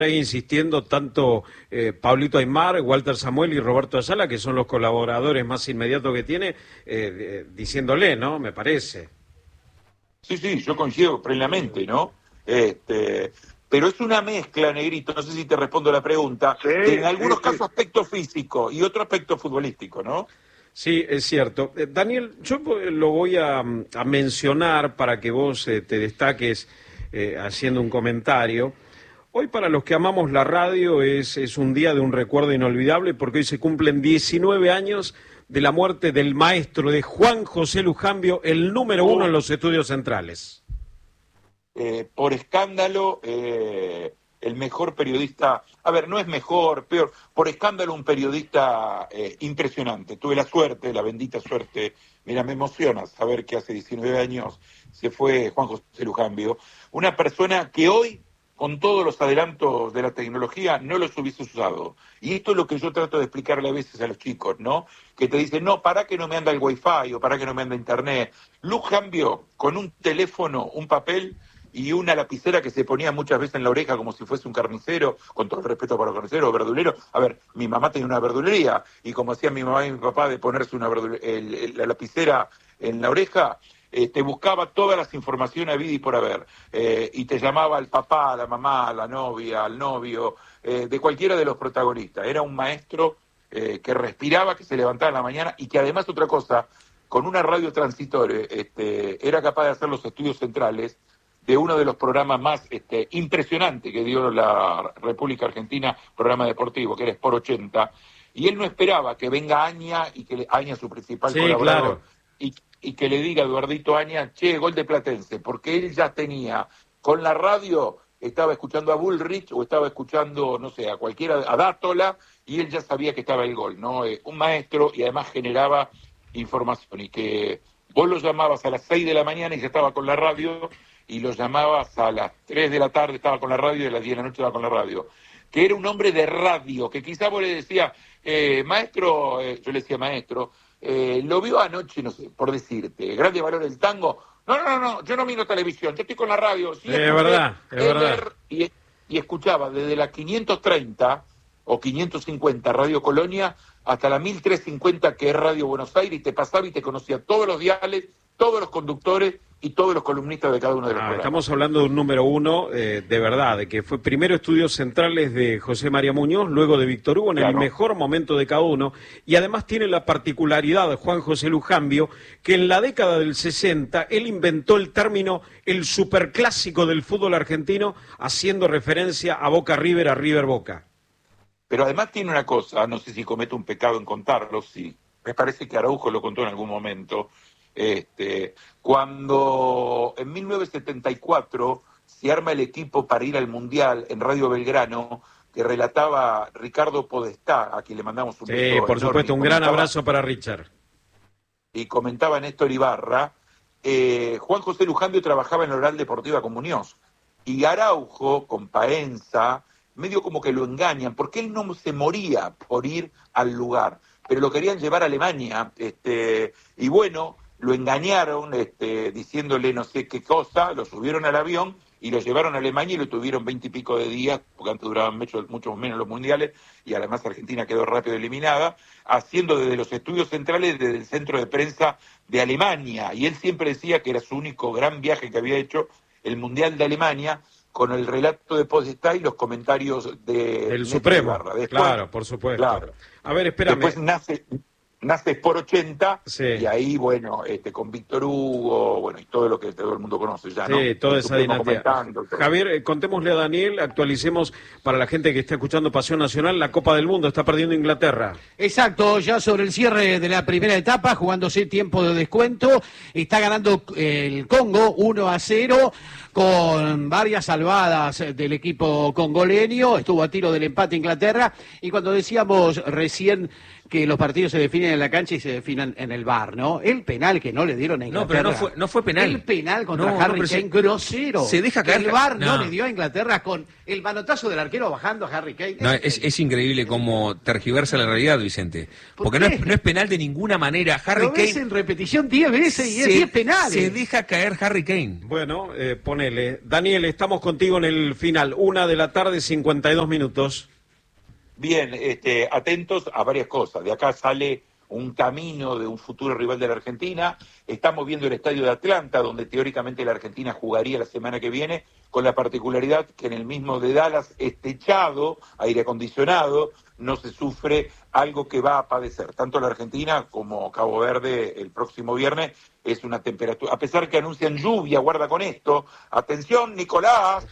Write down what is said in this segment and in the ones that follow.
ahí insistiendo tanto Pablito Aimar, Walter Samuel y Roberto Ayala, que son los colaboradores más inmediatos que tiene, diciéndole, ¿no? Me parece. Sí, yo coincido plenamente, ¿no? Pero es una mezcla, Negrito, no sé si te respondo la pregunta, de en algunos casos aspecto físico y otro aspecto futbolístico, ¿no? Sí, es cierto. Daniel, yo lo voy a mencionar para que vos te destaques haciendo un comentario. Hoy para los que amamos la radio es un día de un recuerdo inolvidable porque hoy se cumplen 19 años de la muerte del maestro de Juan José Lujambio, el número 1 en los estudios centrales. Por escándalo, el mejor periodista, a ver, no es mejor, peor, por escándalo un periodista impresionante. Tuve la suerte, la bendita suerte, mira, me emociona saber que hace 19 años se fue Juan José Lujambio, una persona que hoy, con todos los adelantos de la tecnología, no los hubiese usado. Y esto es lo que yo trato de explicarle a veces a los chicos, ¿no? Que te dicen, no, para que no me anda el wifi o para que no me anda internet. Lujambio, con un teléfono, un papel y una lapicera que se ponía muchas veces en la oreja como si fuese un carnicero, con todo el respeto para los carniceros o verduleros. A ver, mi mamá tenía una verdulería y como hacían mi mamá y mi papá de ponerse la lapicera en la oreja, te buscaba todas las informaciones a vida y por haber, y te llamaba al papá, a la mamá, a la novia, al novio, de cualquiera de los protagonistas. Era un maestro que respiraba, que se levantaba en la mañana y que además otra cosa, con una radio transitoria, era capaz de hacer los estudios centrales de uno de los programas más impresionantes que dio la República Argentina, programa deportivo, que era Sport 80, y él no esperaba que venga Aña, y que Aña, su principal colaborador, claro, y que le diga a Eduardito Aña, che, gol de Platense, porque él ya tenía, con la radio, estaba escuchando a Bullrich, o estaba escuchando, no sé, a cualquiera, a Dátola, y él ya sabía que estaba el gol, ¿no? Un maestro, y además generaba información, y que vos lo llamabas a las 6 de la mañana y ya estaba con la radio, y lo llamabas a las 3 de la tarde, estaba con la radio, y a las 10 de la noche estaba con la radio. Que era un hombre de radio, que quizá vos le decías, maestro, yo le decía, maestro, lo vio anoche, no sé, por decirte, Grande Valor del Tango. No, yo no miro televisión, yo estoy con la radio. Sí, es verdad. Y escuchaba desde la 530 o 550 Radio Colonia hasta la 1350 que es Radio Buenos Aires, y te pasaba y te conocía todos los diales, todos los conductores y todos los columnistas de cada uno de los programas. Estamos hablando de un número 1 de verdad, de que fue primero estudios centrales de José María Muñoz, luego de Víctor Hugo, en el mejor momento de cada uno, y además tiene la particularidad de Juan José Lujambio, que en la década del 60 él inventó el término el superclásico del fútbol argentino, haciendo referencia a Boca River, a River Boca. Pero además tiene una cosa, no sé si cometo un pecado en contarlo, sí, me parece que Araujo lo contó en algún momento. Cuando en 1974 se arma el equipo para ir al Mundial en Radio Belgrano, que relataba Ricardo Podestá, a quien le mandamos un beso. Sí, por supuesto, un gran abrazo para Richard. Y comentaba Néstor Ibarra, Juan José Lujambio trabajaba en la Oral Deportiva con Muñoz, y Araujo, con Paenza, medio como que lo engañan, porque él no se moría por ir al lugar, pero lo querían llevar a Alemania, y bueno, lo engañaron diciéndole no sé qué cosa, lo subieron al avión y lo llevaron a Alemania y lo tuvieron 20 y pico de días, porque antes duraban mucho menos los mundiales, y además Argentina quedó rápido eliminada, haciendo desde los estudios centrales, desde el centro de prensa de Alemania, y él siempre decía que era su único gran viaje que había hecho, el Mundial de Alemania, con el relato de Podestá y los comentarios del Supremo. Después, claro, por supuesto. Claro. A ver, espérame. Después nace Sport 80, sí, y ahí, bueno, con Víctor Hugo, bueno, y todo lo que todo el mundo conoce ya, ¿no? Sí, toda esa dinastía. Javier, contémosle a Daniel, actualicemos para la gente que está escuchando Pasión Nacional, la Copa del Mundo, está perdiendo Inglaterra. Exacto, ya sobre el cierre de la primera etapa, jugándose tiempo de descuento, está ganando el Congo 1-0, con varias salvadas del equipo congoleño, estuvo a tiro del empate Inglaterra, y cuando decíamos recién que los partidos se definen en la cancha y se definen en el VAR, ¿no? El penal que no le dieron a Inglaterra. No, pero no fue penal. El penal contra Harry Kane, grosero. Se deja caer. El VAR no le dio a Inglaterra con el manotazo del arquero bajando a Harry Kane. No, es increíble cómo tergiversa la realidad, Vicente. Porque no es penal de ninguna manera. Harry Kane. Lo ves en repetición 10 veces y es 10 penales. Se deja caer Harry Kane. Bueno, pone ponele. Daniel, estamos contigo en el final, 1:52 p.m. Bien, atentos a varias cosas. De acá sale un camino de un futuro rival de la Argentina. Estamos viendo el estadio de Atlanta, donde teóricamente la Argentina jugaría la semana que viene, con la particularidad que en el mismo de Dallas es techado, aire acondicionado, no se sufre algo que va a padecer. Tanto la Argentina como Cabo Verde el próximo viernes es una temperatura, a pesar que anuncian lluvia, guarda con esto, atención Nicolás,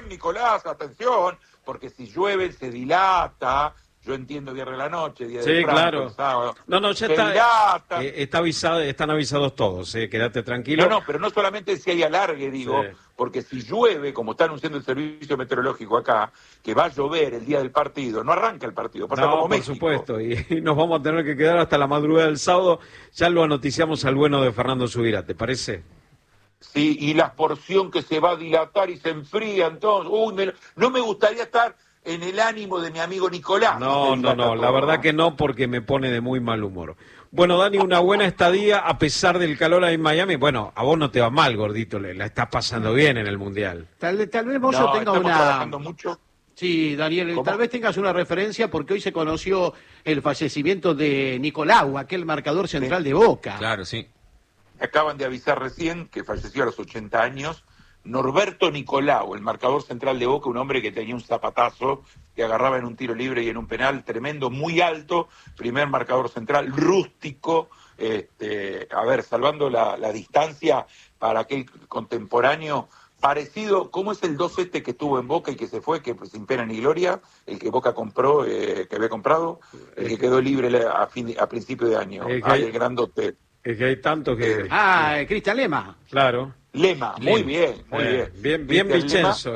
porque si llueve se dilata. Yo entiendo viernes a la noche, día de Sí, Franco, claro. sábado. No, ya está avisado, están avisados todos, quédate tranquilo. No, pero no solamente si hay alargue, digo, Sí. porque si llueve, como está anunciando el servicio meteorológico acá, que va a llover el día del partido, no arranca el partido, pasa como por México. supuesto, y nos vamos a tener que quedar hasta la madrugada del sábado. Ya lo anoticiamos al bueno de Fernando Subirá, ¿te parece? Sí, y la porción que se va a dilatar y se enfría, entonces, no me gustaría estar en el ánimo de mi amigo Nicolás. No, la verdad que no, porque me pone de muy mal humor. Bueno, Dani, una buena estadía a pesar del calor ahí en Miami. Bueno, a vos no te va mal, gordito, la estás pasando bien en el Mundial. Tal vez Moyo tenga estamos una... trabajando mucho. Sí, Daniel, ¿Cómo? tal vez tengas una referencia porque hoy se conoció el fallecimiento de Nicolau, aquel marcador central de Boca. Claro, sí. Acaban de avisar recién que falleció a los 80 años Norberto Nicolau, el marcador central de Boca, un hombre que tenía un zapatazo, que agarraba en un tiro libre y en un penal tremendo, muy alto, primer marcador central, rústico, salvando la distancia para aquel contemporáneo, parecido, ¿cómo es el 2 que estuvo en Boca y que se fue, que pues, sin pena ni gloria, el que Boca compró, que había comprado, el que quedó libre a principio de año, el grandote. Es que hay tanto que... Cristian Lema. Claro. Lema, muy bien, muy bien. Bien Vicenzo.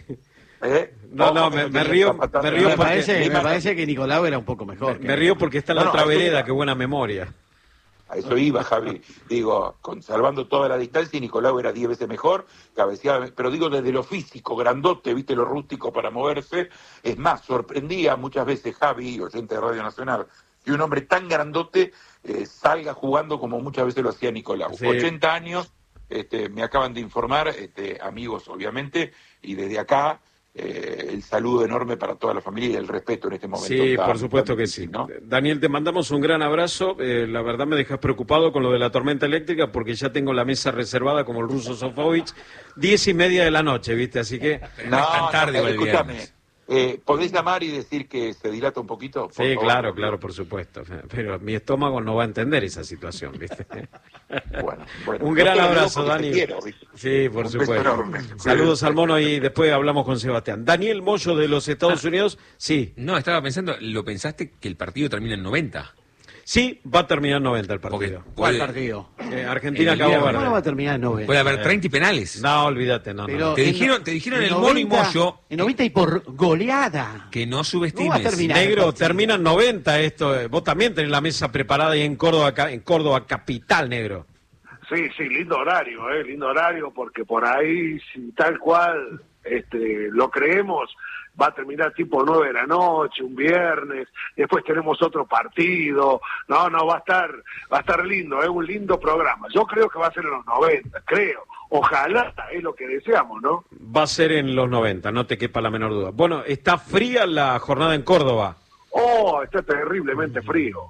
Me río Me parece que Nicolau era un poco mejor. Me río porque está en la otra vereda, qué buena memoria. A eso iba, Javi. Digo, salvando toda la distancia, y Nicolau era 10 veces mejor, cabeceaba, pero digo desde lo físico, grandote, viste lo rústico para moverse. Es más, sorprendía muchas veces, Javi, oyente de Radio Nacional, que un hombre tan grandote salga jugando como muchas veces lo hacía Nicolau. Sí. 80 años, me acaban de informar, amigos obviamente, y desde acá el saludo enorme para toda la familia y el respeto en este momento. Sí, por supuesto que sí. ¿No? Daniel, te mandamos un gran abrazo. La verdad me dejas preocupado con lo de la tormenta eléctrica porque ya tengo la mesa reservada como el ruso Sofovich, 10:30 de la noche, ¿viste? Así que... No, tan tarde, escúchame. ¿Podés llamar y decir que se dilata un poquito? Por Sí, favor? claro, por supuesto. Pero mi estómago no va a entender esa situación, ¿viste? Bueno, Un gran yo te lo digo abrazo, porque Dani. te quiero, ¿viste? Sí, por Un beso supuesto. enorme. Saludos al mono y después hablamos con Sebastián. Daniel Moyo de los Estados Unidos, sí. No, estaba pensando, ¿lo pensaste que el partido termina en 90? Sí, va a terminar 90 el partido. ¿Cuál Puede- partido? Argentina-Cabo ¿Cómo no va a Verde. terminar en 90? Puede haber 30 y penales. No, olvídate, no. Pero Te dijeron en el mono y 90, Moyo En 90 y por goleada. que no ¿Cómo va a subestimes. terminar? Negro, termina en 90 esto. Vos también tenés la mesa preparada ahí en Córdoba capital, negro. Sí, lindo horario, porque por ahí, si tal cual lo creemos, va a terminar tipo 9 de la noche, un viernes, después tenemos otro partido, no, va a estar lindo, es un lindo programa. Yo creo que va a ser en los 90, ojalá, es lo que deseamos, ¿no? Va a ser en los 90, no te quepa la menor duda. Bueno, está fría la jornada en Córdoba. Oh, está terriblemente frío.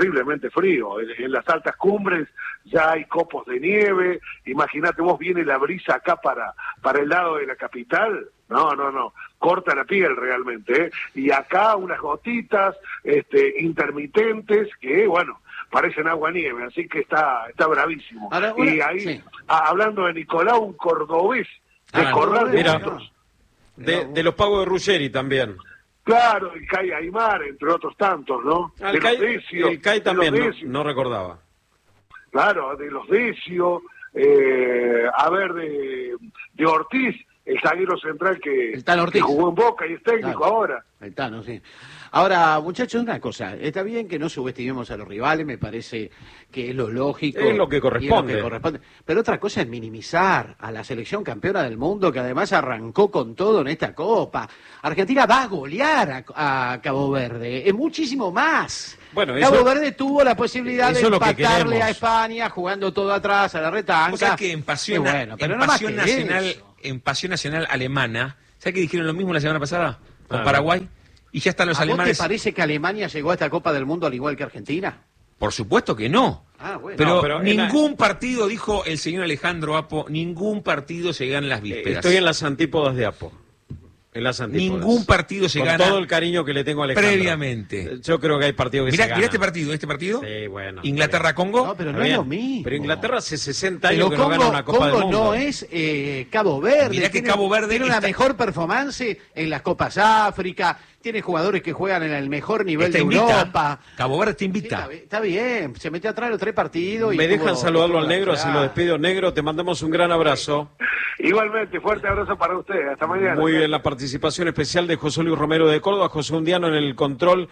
En las altas cumbres ya hay copos de nieve. Imagínate, vos viene la brisa acá para el lado de la capital. No, corta la piel realmente, ¿eh? Y acá unas gotitas intermitentes que, bueno, parecen agua nieve, así que está bravísimo. Ahora, y ahí, sí. hablando de Nicolau, un cordobés de Corral de mira. Monstruos. De los pagos de Ruggeri también. Claro, el CAI Aymar, entre otros tantos, ¿no? El CAI también, no recordaba. Claro, de los Decio, de Ortiz, el zaguero central que jugó en Boca y es técnico ahora. El Tano, sí. Ahora, muchachos, una cosa, está bien que no subestimemos a los rivales, me parece que es lo lógico. Es lo que corresponde. Pero otra cosa es minimizar a la selección campeona del mundo, que además arrancó con todo en esta Copa. Argentina va a golear a Cabo Verde, es muchísimo más. Bueno, Cabo Verde tuvo la posibilidad de eso es lo que empatarle queremos. a España, jugando todo atrás, a la retanca. O sea que en Pasión, Bueno, pero en no más Pasión que Nacional eso. en Pasión Nacional alemana, ¿sabes que dijeron lo mismo la semana pasada con Paraguay? Y ya están los alemanes. ¿A vos te parece que Alemania llegó a esta Copa del Mundo al igual que Argentina? Por supuesto que no. Bueno. Pero ningún partido, dijo el señor Alejandro Apo, ningún partido se gana en las vísperas. Estoy en las antípodas de Apo. En las antípodas. Ningún partido se gana. Con todo el cariño que le tengo a Alejandro. Previamente. Yo creo que hay partidos que se ganan. Mirá este partido. Sí, bueno. Inglaterra-Congo. No, pero no es lo mismo. Pero Inglaterra hace 60 años pero que no gana una Copa del Mundo. No es Cabo Verde. Mirá que Cabo Verde tiene una mejor performance en las Copas África. Tiene jugadores que juegan en el mejor nivel de Europa. Cabo Verde te invita. Sí, está bien, se metió atrás los 3 partidos. Me dejan saludarlo al negro, así lo despido. Negro, te mandamos un gran abrazo. Igualmente, fuerte abrazo para usted. Hasta mañana. Muy bien, la participación especial de José Luis Romero de Córdoba, José Undiano en el control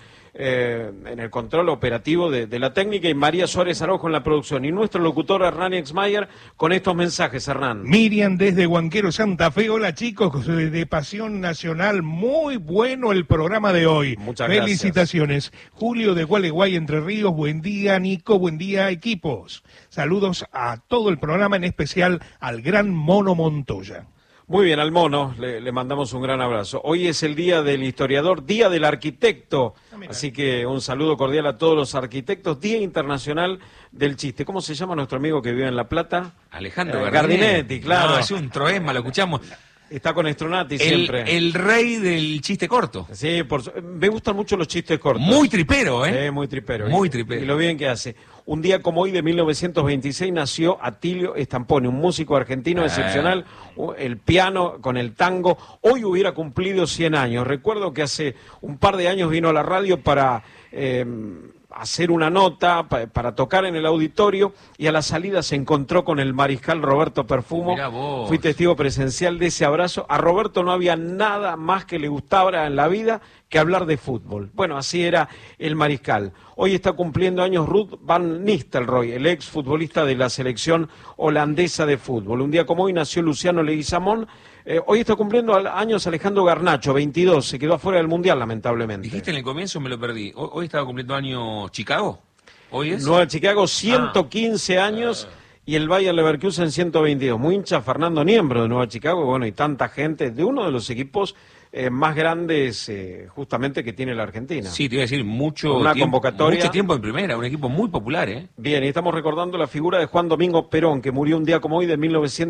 operativo de la técnica y María Suárez Araujo en la producción. Y nuestro locutor Hernán Exmayer con estos mensajes, Hernán. Miriam desde Huanquero, Santa Fe. Hola chicos de Pasión Nacional, muy bueno el programa de hoy. Muchas Felicitaciones. Gracias. Julio de Gualeguay, Entre Ríos, buen día Nico, buen día equipos. Saludos a todo el programa, en especial al gran Mono Montoya. Muy bien, al Mono le mandamos un gran abrazo. Hoy es el Día del Historiador, Día del Arquitecto, así que un saludo cordial a todos los arquitectos. Día Internacional del Chiste. ¿Cómo se llama nuestro amigo que vive en La Plata? Alejandro Gardinetti, claro. No, es un troesma, lo escuchamos. Está con Estronati siempre. El rey del chiste corto. Sí, me gustan mucho los chistes cortos. Muy tripero, ¿eh? Muy tripero. Muy tripero. Y lo bien que hace. Un día como hoy de 1926 nació Atilio Stamponi, un músico argentino excepcional, el piano con el tango. Hoy hubiera cumplido 100 años. Recuerdo que hace un par de años vino a la radio para hacer una nota, para tocar en el auditorio, y a la salida se encontró con el mariscal Roberto Perfumo. Fui testigo presencial de ese abrazo. A Roberto no había nada más que le gustara en la vida que hablar de fútbol. Bueno, así era el mariscal. Hoy está cumpliendo años Ruud van Nistelrooy, el ex futbolista de la selección holandesa de fútbol. Un día como hoy nació Luciano Leguizamón. Hoy está cumpliendo años Alejandro Garnacho, 22, se quedó afuera del Mundial, lamentablemente. Dijiste en el comienzo, me lo perdí. ¿Hoy estaba cumpliendo años Chicago? ¿Hoy es? Nueva Chicago, 115 años, y el Bayer Leverkusen 122. Muy hincha Fernando Niembro de Nueva Chicago, bueno, y tanta gente, de uno de los equipos más grandes justamente que tiene la Argentina. Sí, te iba a decir, mucho tiempo en primera, un equipo muy popular, ¿eh? Bien, y estamos recordando la figura de Juan Domingo Perón, que murió un día como hoy de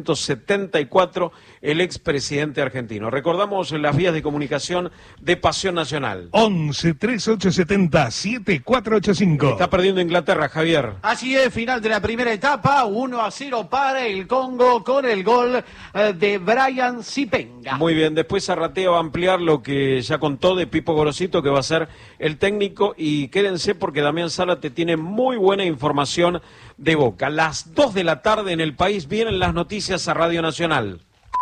1974, el expresidente argentino. Recordamos las vías de comunicación de Pasión Nacional. 11 3870 7485. Está perdiendo Inglaterra, Javier. Así es, final de la primera etapa, 1-0 para el Congo con el gol de Brian Zipenga. Muy bien, después Arratea va a ampliar lo que ya contó de Pipo Gorosito, que va a ser el técnico, y quédense porque Damián Zárate tiene muy buena información de Boca. Las 2 de la tarde en el país vienen las noticias a Radio Nacional.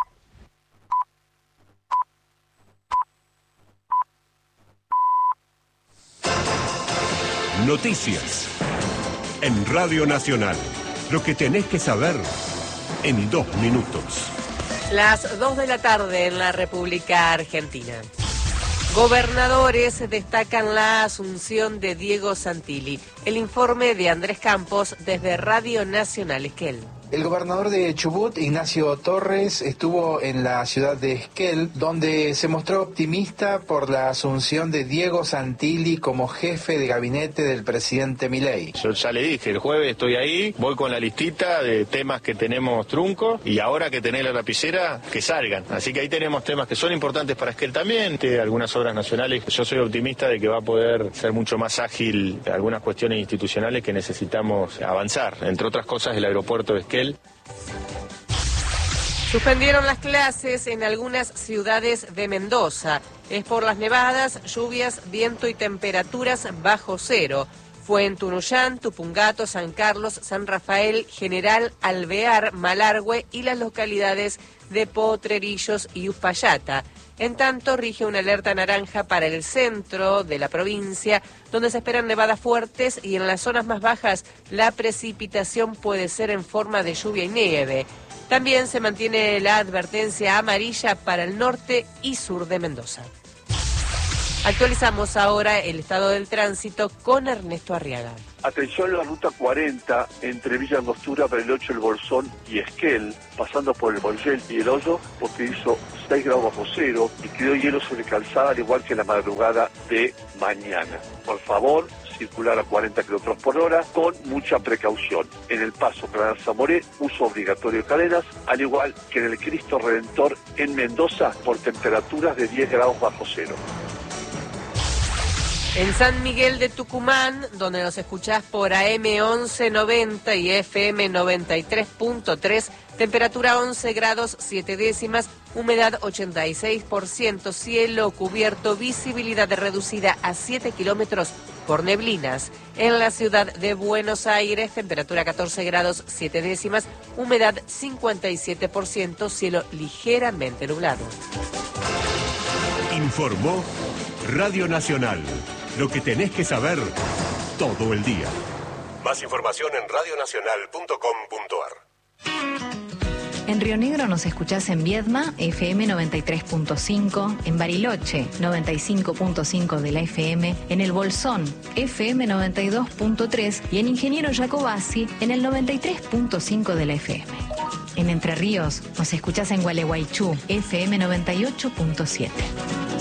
Noticias en Radio Nacional. Lo que tenés que saber en 2 minutos. Las 2 de la tarde en la República Argentina. Gobernadores destacan la asunción de Diego Santilli. El informe de Andrés Campos desde Radio Nacional Esquel. El gobernador de Chubut, Ignacio Torres, estuvo en la ciudad de Esquel, donde se mostró optimista por la asunción de Diego Santilli como jefe de gabinete del presidente Milei. Yo ya le dije, el jueves estoy ahí, voy con la listita de temas que tenemos trunco, y ahora que tenés la lapicera, que salgan. Así que ahí tenemos temas que son importantes para Esquel también, algunas obras nacionales. Yo soy optimista de que va a poder ser mucho más ágil algunas cuestiones institucionales que necesitamos avanzar, entre otras cosas el aeropuerto de Esquel. Suspendieron las clases en algunas ciudades de Mendoza. Es por las nevadas, lluvias, viento y temperaturas bajo cero. Fue en Tunuyán, Tupungato, San Carlos, San Rafael, General Alvear, Malargüe y las localidades de Potrerillos y Uspallata. En tanto, rige una alerta naranja para el centro de la provincia, donde se esperan nevadas fuertes, y en las zonas más bajas la precipitación puede ser en forma de lluvia y nieve. También se mantiene la advertencia amarilla para el norte y sur de Mendoza. Actualizamos ahora el estado del tránsito con Ernesto Arriaga. Atención a la ruta 40 entre Villa Angostura, Bariloche, El Bolsón y Esquel, pasando por el Bolsel y el Hoyo, porque hizo 6 grados bajo cero y quedó hielo sobre calzada, al igual que la madrugada de mañana. Por favor, circular a 40 kilómetros por hora con mucha precaución. En el paso Canal Zamoré, uso obligatorio de cadenas, al igual que en el Cristo Redentor en Mendoza, por temperaturas de 10 grados bajo cero. En San Miguel de Tucumán, donde nos escuchás por AM 1190 y FM 93.3, temperatura 11 grados 7 décimas, humedad 86%, cielo cubierto, visibilidad reducida a 7 kilómetros por neblinas. En la ciudad de Buenos Aires, temperatura 14 grados 7 décimas, humedad 57%, cielo ligeramente nublado. Informó Radio Nacional. Lo que tenés que saber todo el día. Más información en radionacional.com.ar. En Río Negro nos escuchás en Viedma, FM 93.5, en Bariloche, 95.5 de la FM, en El Bolsón, FM 92.3 y en Ingeniero Jacobasi, en el 93.5 de la FM. En Entre Ríos nos escuchás en Gualeguaychú, FM 98.7.